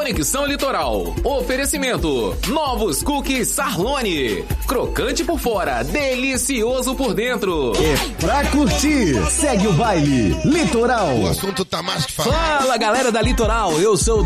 Conexão Litoral. Oferecimento. Novos cookies Sarlone. Crocante por fora, delicioso por dentro. É pra curtir. Segue o baile. Litoral. O assunto tá mais que falado. Fala, galera da Litoral. Eu sou o